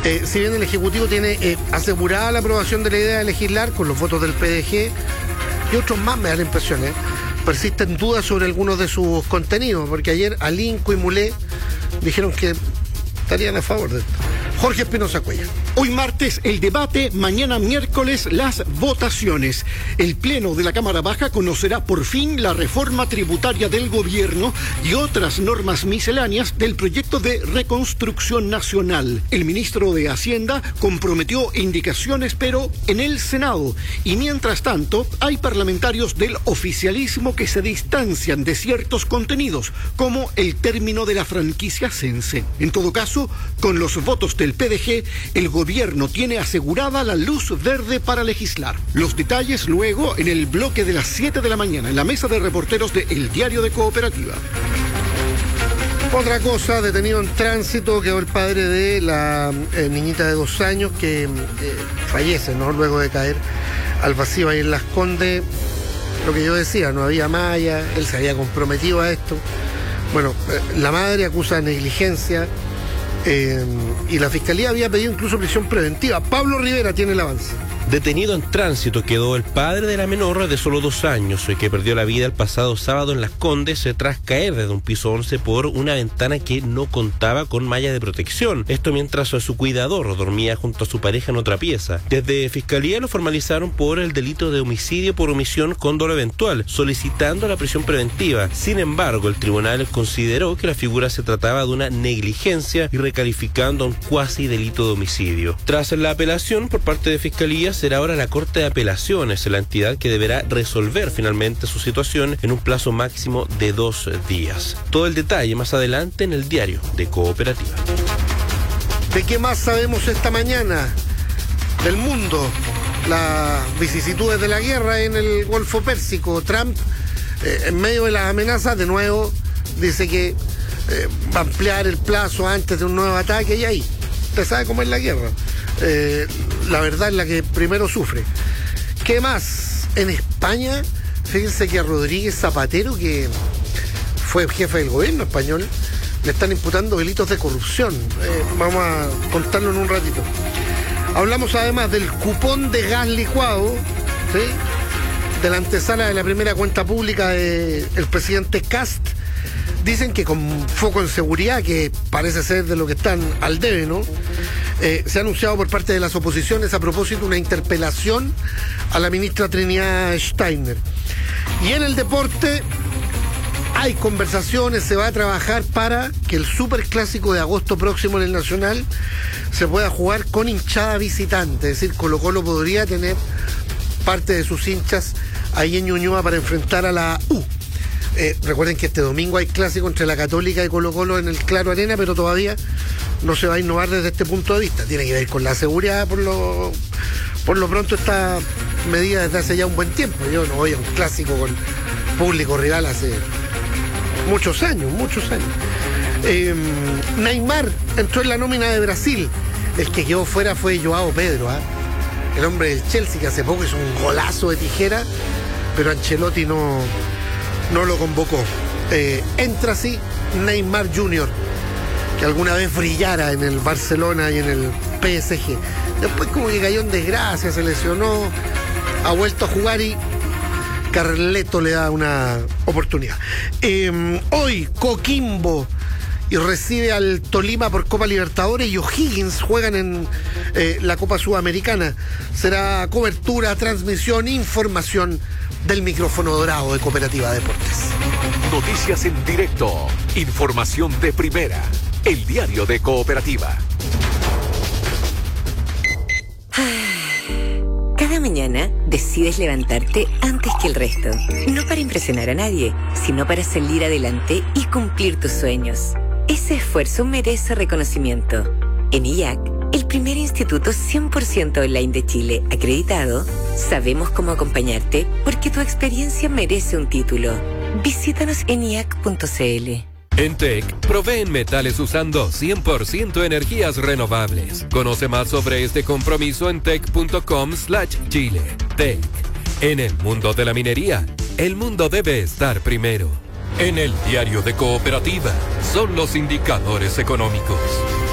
Si bien el Ejecutivo tiene asegurada la aprobación de la idea de legislar con los votos del PDG y otros más, me da la impresión, persisten dudas sobre algunos de sus contenidos, porque ayer Alinco y Mulé dijeron que estarían a favor de esto. Jorge Espinosa Cuellar. Hoy martes el debate, mañana miércoles las votaciones. El Pleno de la Cámara Baja conocerá por fin la reforma tributaria del gobierno y otras normas misceláneas del proyecto de reconstrucción nacional. El ministro de Hacienda comprometió indicaciones, pero en el Senado. Y mientras tanto, hay parlamentarios del oficialismo que se distancian de ciertos contenidos, como el término de la franquicia Cense. En todo caso, con los votos del PDG, el gobierno tiene asegurada la luz verde para legislar. Los detalles luego en el bloque de las 7 de la mañana, en la mesa de reporteros de El Diario de Cooperativa. Otra cosa, detenido en tránsito quedó el padre de la niñita de 2 años que fallece, ¿no? Luego de caer al vacío ahí en Las Condes. Lo que yo decía, no había malla, él se había comprometido a esto. Bueno, la madre acusa negligencia. Y la Fiscalía había pedido incluso prisión preventiva. Pablo Rivera tiene el avance. Detenido en tránsito quedó el padre de la menor de solo 2 años, que perdió la vida el pasado sábado en Las Condes tras caer desde un piso 11 por una ventana que no contaba con malla de protección. Esto mientras su cuidador dormía junto a su pareja en otra pieza. Desde Fiscalía lo formalizaron por el delito de homicidio por omisión con dolo eventual, solicitando la prisión preventiva. Sin embargo, el tribunal consideró que la figura se trataba de una negligencia y recalificando a un cuasi delito de homicidio. Tras la apelación por parte de Fiscalía, será ahora la Corte de Apelaciones la entidad que deberá resolver finalmente su situación en un plazo máximo de 2 días. Todo el detalle más adelante en el Diario de Cooperativa. ¿De qué más sabemos esta mañana? Del mundo, las vicisitudes de la guerra en el Golfo Pérsico. Trump, en medio de las amenazas, de nuevo dice que va a ampliar el plazo antes de un nuevo ataque y ahí, usted sabe cómo es la guerra. La verdad es la que primero sufre. ¿Qué más? En España, fíjense que a Rodríguez Zapatero, que fue jefe del gobierno español, le están imputando delitos de corrupción. Vamos a contarlo en un ratito. Hablamos además del cupón de gas licuado, ¿sí? De la antesala de la primera cuenta pública del presidente Kast. Dicen que con foco en seguridad, que parece ser de lo que están al debe, ¿no? Se ha anunciado por parte de las oposiciones a propósito una interpelación a la ministra Trinidad Steiner. Y en el deporte hay conversaciones, se va a trabajar para que el superclásico de agosto próximo en el Nacional se pueda jugar con hinchada visitante, es decir, Colo-Colo podría tener parte de sus hinchas ahí en Ñuñoa para enfrentar a la U. Recuerden que este domingo hay clásico entre la Católica y Colo-Colo en el Claro Arena, pero todavía no se va a innovar desde este punto de vista. Tiene que ver con la seguridad, por lo pronto está medida desde hace ya un buen tiempo. Yo no voy a un clásico con público rival hace muchos años. Neymar entró en la nómina de Brasil. El que quedó fuera fue Joao Pedro, el hombre del Chelsea, que hace poco hizo un golazo de tijera, pero Ancelotti no lo convocó. Entra así Neymar Jr., que alguna vez brillara en el Barcelona y en el PSG. Después como que cayó en desgracia, se lesionó, ha vuelto a jugar y Carleto le da una oportunidad. Hoy Coquimbo y recibe al Tolima por Copa Libertadores y O'Higgins juegan en la Copa Sudamericana. Será cobertura, transmisión, información del micrófono dorado de Cooperativa Deportes. Noticias en directo, información de primera, el Diario de Cooperativa. Cada mañana decides levantarte antes que el resto, no para impresionar a nadie, sino para salir adelante y cumplir tus sueños. Ese esfuerzo merece reconocimiento. En IAC, el primer instituto 100% online de Chile acreditado, sabemos cómo acompañarte porque tu experiencia merece un título. Visítanos en IAC.cl. En TEC, proveen metales usando 100% energías renovables. Conoce más sobre este compromiso en tec.com/Chile. TEC. En el mundo de la minería, el mundo debe estar primero. En el Diario de Cooperativa, son los indicadores económicos.